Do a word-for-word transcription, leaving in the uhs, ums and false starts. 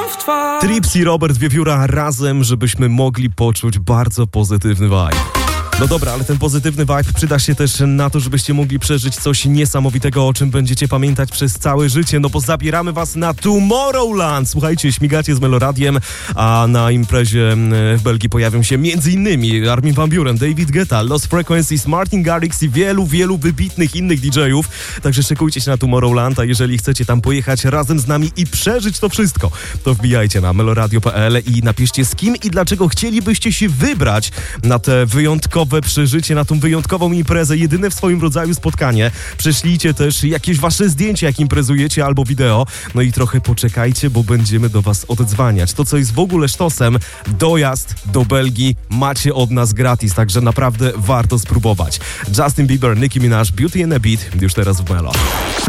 w twarz. Trips i Robert Wiewióra razem, żebyśmy mogli poczuć bardzo pozytywny vibe. No dobra, ale ten pozytywny vibe przyda się też na to, żebyście mogli przeżyć coś niesamowitego, o czym będziecie pamiętać przez całe życie, no bo zabieramy was na Tomorrowland. Słuchajcie, śmigacie z Meloradiem, a na imprezie w Belgii pojawią się m.in. Armin van Buuren, David Guetta, Lost Frequencies, Martin Garrix i wielu, wielu wybitnych innych D J ów. Także szykujcie się na Tomorrowland, a jeżeli chcecie tam pojechać razem z nami i przeżyć to wszystko, to wbijajcie na meloradio kropka p l i napiszcie, z kim i dlaczego chcielibyście się wybrać na te wyjątkowe przeżycie, na tą wyjątkową imprezę, jedyne w swoim rodzaju spotkanie. Prześlijcie też jakieś wasze zdjęcia, jak imprezujecie, albo wideo. No i trochę poczekajcie, bo będziemy do was oddzwaniać. To, co jest w ogóle sztosem, dojazd do Belgii macie od nas gratis, także naprawdę warto spróbować. Justin Bieber, Nicki Minaj, Beauty and a Beat, już teraz w Melo.